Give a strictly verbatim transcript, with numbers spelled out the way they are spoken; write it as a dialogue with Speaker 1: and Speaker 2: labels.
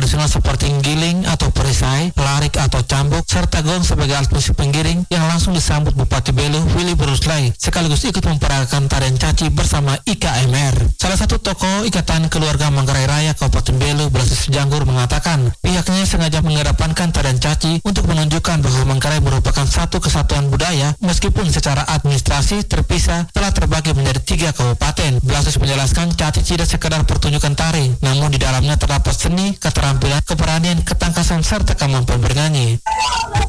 Speaker 1: tradisional seperti nggiling atau perisai, larik atau cambuk, serta gong sebagai alat musik penggiring yang langsung disambut Bupati Belu Willy Beruslai sekaligus ikut memperagakan tarian caci bersama I K M R. Salah satu tokoh Ikatan Keluarga Manggarai Raya Kabupaten Belu, Blasius Janggur, mengatakan pihaknya sengaja mengedepankan tarian caci untuk menunjukkan bahwa Manggarai merupakan satu kesatuan budaya meskipun secara administrasi terpisah telah terbagi menjadi tiga kabupaten. Blasius menjelaskan caci tidak sekedar pertunjukan tari, namun di dalamnya terdapat seni, keterampilan, keberanian, ketangkasan, serta kemampuan bernyanyi.